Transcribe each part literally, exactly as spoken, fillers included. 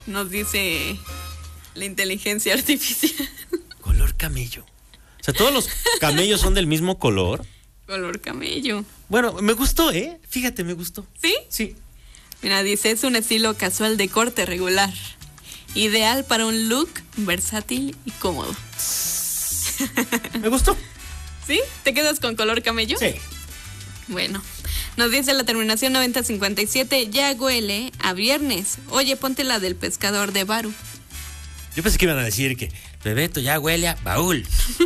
Nos dice la inteligencia artificial. Color camello. O sea, ¿todos los camellos son del mismo color? Color camello. Bueno, me gustó, ¿eh? Fíjate, me gustó. ¿Sí? Sí. Mira, dice, es un estilo casual de corte regular. Ideal para un look versátil y cómodo. Me gustó. ¿Sí? ¿Te quedas con color camello? Sí. Bueno, nos dice la terminación noventa cincuenta y siete, ya huele a viernes. Oye, ponte la del pescador de Baru. Yo pensé que iban a decir que Bebeto ya huele a baúl.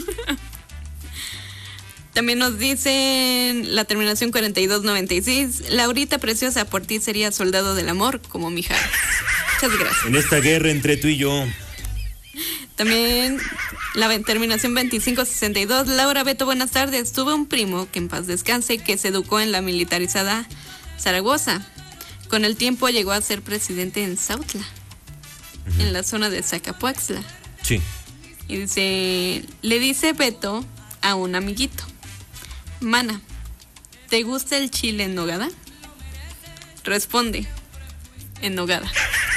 También nos dicen la terminación cuarenta y dos noventa y seis, Laurita preciosa, por ti sería soldado del amor como Mijares. Muchas gracias. En esta guerra entre tú y yo. También la terminación veinticinco sesenta y dos, Laura Beto, buenas tardes. Tuve un primo, que en paz descanse, que se educó en la militarizada Zaragoza. Con el tiempo llegó a ser presidente en Zautla, uh-huh. en la zona de Zacapuaxtla. Sí. Y dice, le dice Beto a un amiguito, mana, ¿te gusta el chile en nogada? Responde, en nogada.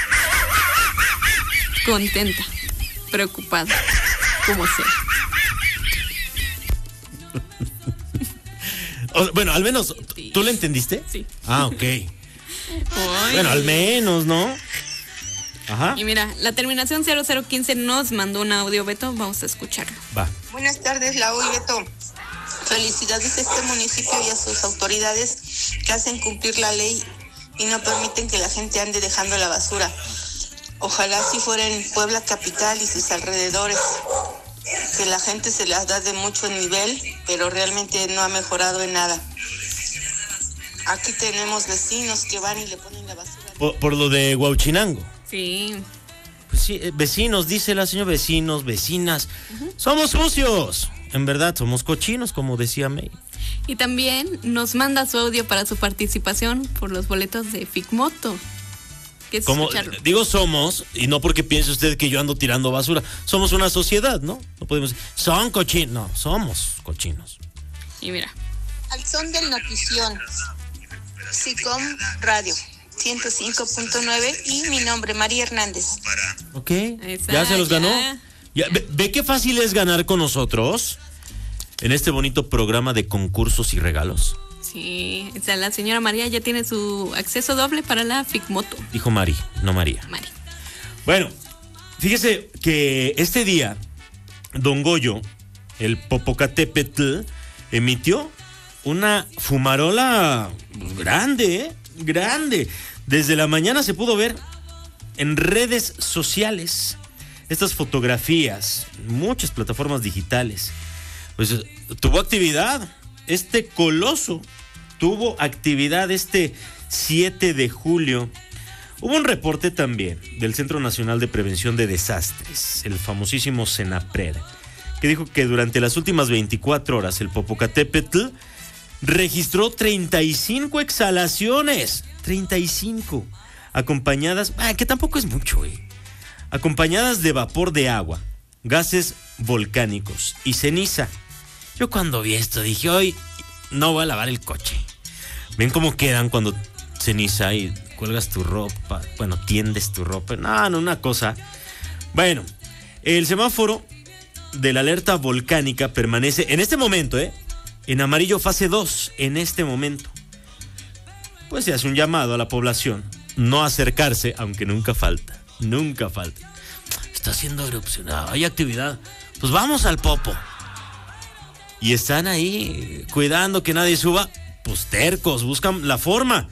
Contenta, preocupada, como sea. O, bueno, al menos, ¿tú lo entendiste? Sí. Ah, ok. Oy. Bueno, al menos, ¿no? Ajá. Y mira, la terminación cero cero quince nos mandó un audio, Beto, vamos a escucharlo. Va. Buenas tardes, Lau y Beto. Felicidades a este municipio y a sus autoridades que hacen cumplir la ley y no permiten que la gente ande dejando la basura. Ojalá si fuera en Puebla capital y sus alrededores, que la gente se las da de mucho nivel, pero realmente no ha mejorado en nada. Aquí tenemos vecinos que van y le ponen la basura. Por, por lo de Huauchinango. Sí. Pues sí, vecinos, dice la señora, vecinos, vecinas. Uh-huh. Somos sucios. En verdad, somos cochinos, como decía May. Y también nos manda su audio para su participación por los boletos de Figmoto. Como digo somos, y no porque piense usted que yo ando tirando basura, somos una sociedad, ¿no? No podemos decir, son cochinos, no, somos cochinos. Y mira. Al son del notición, SICOM Radio, ciento cinco punto nueve y mi nombre, María Hernández. Ok, Esa, ya se los ganó. Ya. Ya, ve, ve qué fácil es ganar con nosotros en este bonito programa de concursos y regalos. Sí, o sea, la señora María ya tiene su acceso doble para la Figmoto. Dijo Mari, no María. Mari. Bueno, fíjese que este día, Don Goyo, el Popocatépetl, emitió una fumarola grande, ¿eh? Grande. Desde la mañana se pudo ver en redes sociales estas fotografías, muchas plataformas digitales. Pues tuvo actividad. Este coloso tuvo actividad este siete de julio. Hubo un reporte también del Centro Nacional de Prevención de Desastres, el famosísimo CENAPRED, que dijo que durante las últimas veinticuatro horas el Popocatépetl registró treinta y cinco exhalaciones, treinta y cinco, acompañadas, ah, que tampoco es mucho, eh, acompañadas de vapor de agua, gases volcánicos y ceniza. Yo cuando vi esto dije, hoy no voy a lavar el coche. ¿Ven cómo quedan cuando ceniza y cuelgas tu ropa? Bueno, tiendes tu ropa. No, no, una cosa. Bueno, el semáforo de la alerta volcánica permanece en este momento, ¿eh? En amarillo fase dos, en este momento. Pues se hace un llamado a la población, no acercarse, aunque nunca falta, nunca falta. Está haciendo erupción, hay actividad. Pues vamos al Popo. Y están ahí cuidando que nadie suba, pues tercos, buscan la forma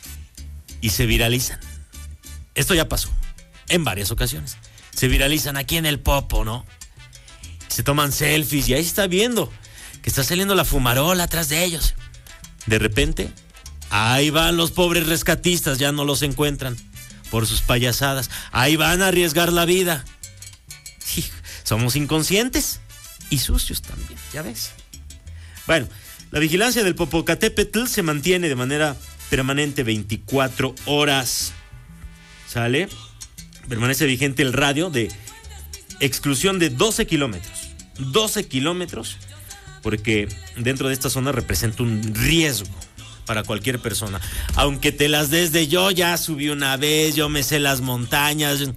y se viralizan. Esto ya pasó en varias ocasiones. Se viralizan aquí en el Popo, ¿no? Se toman selfies y ahí se está viendo que está saliendo la fumarola atrás de ellos. De repente, ahí van los pobres rescatistas, ya no los encuentran por sus payasadas. Ahí van a arriesgar la vida. Sí, somos inconscientes. Y sucios también, ya ves. Bueno, la vigilancia del Popocatépetl se mantiene de manera permanente veinticuatro horas. ¿Sale? Permanece vigente el radio de exclusión de doce kilómetros. doce kilómetros, porque dentro de esta zona representa un riesgo para cualquier persona. Aunque te las des de yo ya subí una vez, yo me sé las montañas,